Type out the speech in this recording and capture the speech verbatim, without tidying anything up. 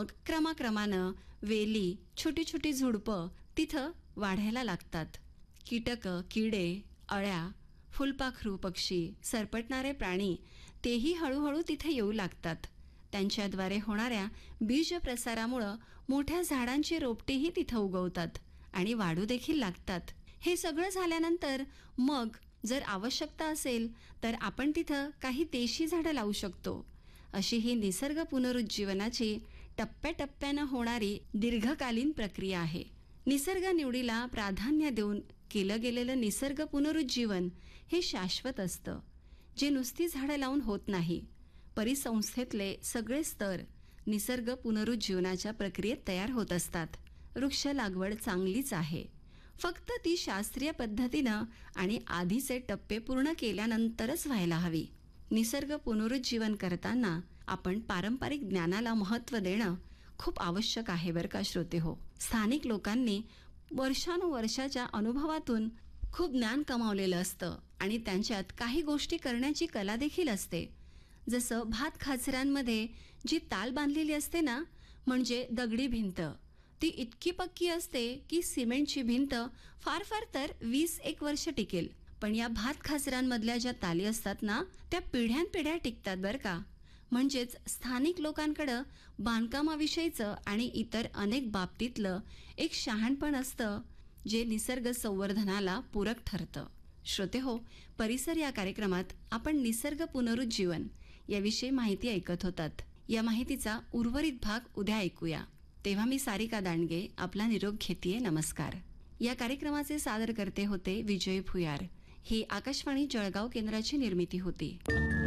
मग क्रमाक्रमानं वेली, छोटी छोटी झुडपं तिथं वाढायला लागतात. कीटकं, किडे, अळ्या, फुलपाखरू पक्षी, सरपटणारे प्राणी तेही हळूहळू तिथे येऊ लागतात. त्यांच्याद्वारे होणाऱ्या बीज प्रसारामुळं मोठ्या झाडांची रोपटीही तिथं उगवतात आणि वाढू देखील लागतात. हे सगळं झाल्यानंतर मग जर आवश्यकता असेल तर आपण तिथं काही देशी झाडं लावू शकतो. अशी ही निसर्ग पुनरुज्जीवनाची टप्प्याटप्प्यानं होणारी दीर्घकालीन प्रक्रिया आहे. निसर्ग निवडीला प्राधान्य देऊन केलं गेलेलं निसर्ग पुनरुज्जीवन हे शाश्वत असतं, जे नुसती झाडं लावून होत नाही. परिसंस्थेतले सगळे स्तर निसर्ग पुनरुज्जीवनाच्या प्रक्रियेत तयार होत असतात. वृक्ष लागवड चांगलीच आहे, फक्त ती शास्त्रीय पद्धतीनं आणि आधीचे टप्पे पूर्ण केल्यानंतरच व्हायला हवी. निसर्ग पुनरुज्जीवन करताना आपण पारंपरिक ज्ञानाला महत्त्व देणं खूप आवश्यक आहे बरं का श्रोतेहो. स्थानिक लोकांनी वर्षानुवर्षाच्या अनुभवातून खूप ज्ञान कमावलेलं असतं आणि त्यांच्यात काही गोष्टी करण्याची कला देखील असते. जसं भात खाचरांमध्ये जी ताल बांधलेली असते ना, म्हणजे दगडी भिंत, ती इतकी पक्की असते की सिमेंटची भिंत फार फार तर वीस एक वर्ष टिकेल. पण या भात खाचरांमधल्या ज्या ताली असतात ना, त्या पिढ्यानपिढ्या टिकतात बरं का. म्हणजेच स्थानिक लोकांकडं बांधकामाविषयीचं आणि इतर अनेक बाबतीतलं एक शहाणपण असतं, जे निसर्ग संवर्धनाला पूरक ठरतं. श्रोतेहो, परिसर या कार्यक्रमात आपण निसर्ग पुनरुज्जीवन याविषयी माहिती ऐकत होतात. या माहितीचा उर्वरित भाग उद्या ऐकूया. तेव्हा मी सारिका दांडगे आपला निरोप घेतेय. नमस्कार. या कार्यक्रमाचे सादर करते होते विजय भुयार. ही आकाशवाणी जळगाव केंद्राची निर्मिती होती.